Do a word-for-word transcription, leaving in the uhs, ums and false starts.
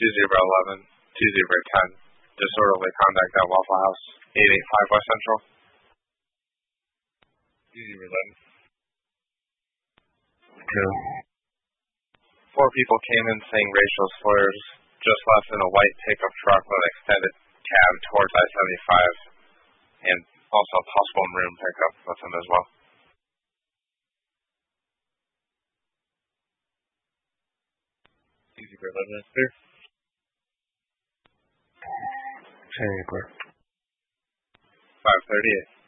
two zero eleven, two zero ten. Disorderly conduct at Waffle House, eight eight five West Central. two zero eleven. Two. Four people came in saying racial slurs, just left in a white pickup truck with an extended cab towards I seventy-five, and also a possible maroon pickup with them as well. two zero eleven is clear. Change clear. five thirty-eight.